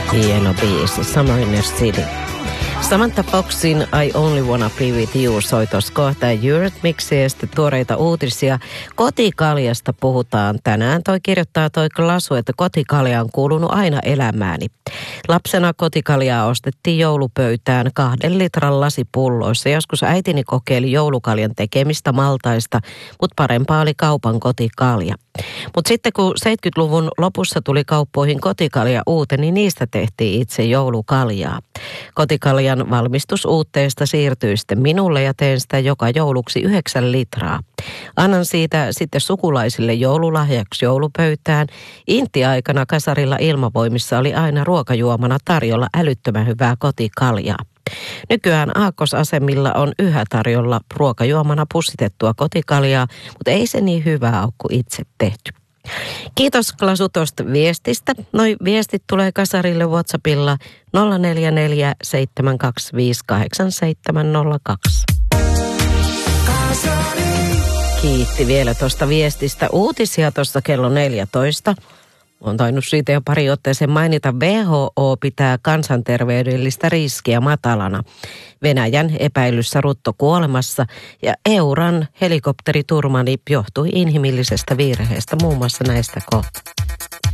Hieno biisi, Summer in the City. Samantha Foxin I Only Wanna Be With You soi tuossa kohta Eurythmicsia ja sitten tuoreita uutisia. Kotikaljasta puhutaan tänään. Toi kirjoittaa toi Klasu, että kotikalja on kuulunut aina elämääni. Lapsena kotikaljaa ostettiin joulupöytään 2 litran lasipulloissa. Joskus äitini kokeili joulukaljan tekemistä maltaista, mutta parempaa oli kaupan kotikalja. Mutta sitten kun 70-luvun lopussa tuli kauppoihin kotikalja uute, niin niistä tehtiin itse joulukaljaa. Kotikaljan valmistusuutteesta siirtyi sitten minulle ja teen sitä joka jouluksi 9 litraa. Annan siitä sitten sukulaisille joululahjaksi joulupöytään. Intti-aikana kasarilla Ilmavoimissa oli aina ruokajuomana tarjolla älyttömän hyvää kotikaljaa. Nykyään aakkosasemilla on yhä tarjolla ruokajuomana pussitettua kotikaljaa, mutta ei se niin hyvää ole kuin itse tehty. Kiitos Klasu tuosta viestistä. Noi viestit tulee kasarille WhatsAppilla 044 725 8702. Kiitti vielä tuosta viestistä. Uutisia tuossa kello 14. On tainnut siitä jo pari otteeseen mainita. WHO pitää kansanterveydellistä riskiä matalana. Venäjän epäilyssä ruttokuolemassa ja Euran helikopteriturmani johtui inhimillisestä virheestä, muun muassa näistä kohta.